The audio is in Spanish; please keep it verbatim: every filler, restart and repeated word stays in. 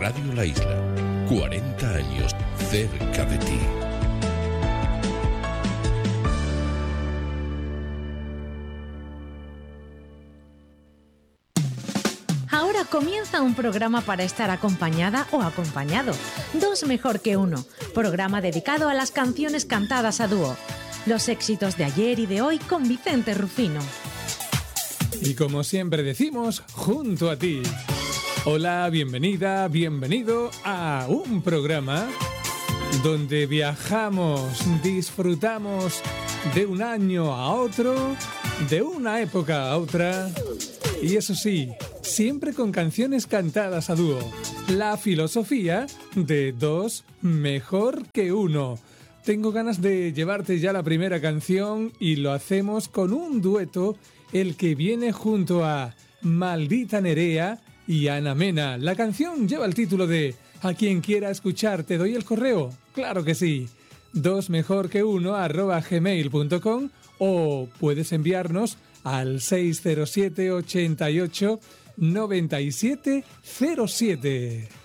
Radio La Isla, cuarenta años cerca de ti. Ahora comienza un programa para estar acompañada o acompañado. Dos mejor que uno. Programa dedicado a las canciones cantadas a dúo. Los éxitos de ayer y de hoy con Vicente Rufino. Y como siempre decimos, junto a ti. Hola, bienvenida, bienvenido a un programa donde viajamos, disfrutamos de un año a otro, de una época a otra. Y eso sí, siempre con canciones cantadas a dúo. La filosofía de dos mejor que uno. Tengo ganas de llevarte ya la primera canción y lo hacemos con un dueto, el que viene junto a Maldita Nerea y Ana Mena. La canción lleva el título de A quien quiera escuchar, ¿te doy el correo? Claro que sí. dos mejor que uno arroba gmail punto com o puedes enviarnos al seis cero siete, ochenta y ocho, noventa y siete cero siete.